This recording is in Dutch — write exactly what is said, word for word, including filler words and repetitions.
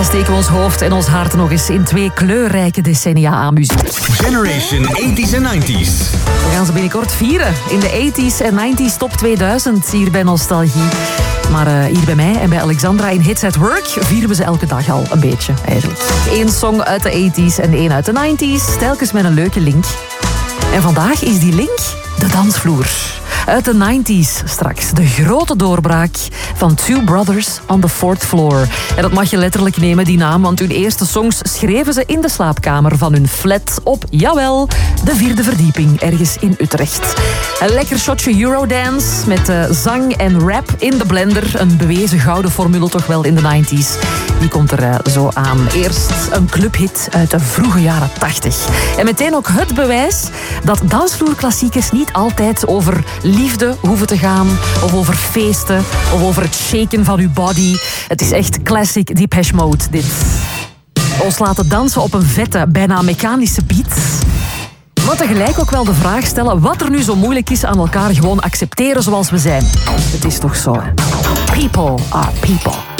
Dan steken we ons hoofd en ons hart nog eens in twee kleurrijke decennia aan muziek. Generation tachtiger en negentiger. We gaan ze binnenkort vieren in de tachtiger en negentiger Top tweeduizend hier bij Nostalgie. Maar uh, hier bij mij en bij Alexandra in Hits at Work vieren we ze elke dag al een beetje eigenlijk. Eén song uit de tachtiger en één uit de negentiger, telkens met een leuke link. En vandaag is die link de dansvloer. Uit de negentiger straks. De grote doorbraak van Two Brothers on the Fourth Floor. En dat mag je letterlijk nemen, die naam, want hun eerste songs schreven ze in de slaapkamer van hun flat op, jawel, de vierde verdieping, ergens in Utrecht. Een lekker shotje Eurodance met uh, zang en rap in de blender. Een bewezen gouden formule toch wel in de negentiger. Die komt er uh, zo aan. Eerst een clubhit uit de vroege jaren tachtig. En meteen ook het bewijs dat dansvloerklassiekers niet altijd over liefde hoeven te gaan, of over feesten, of over het shaken van uw body. Het is echt classic Depeche Mode, dit. Ons laten dansen op een vette, bijna mechanische beat. Maar tegelijk ook wel de vraag stellen wat er nu zo moeilijk is aan elkaar gewoon accepteren zoals we zijn. Het is toch zo, hè? People are people.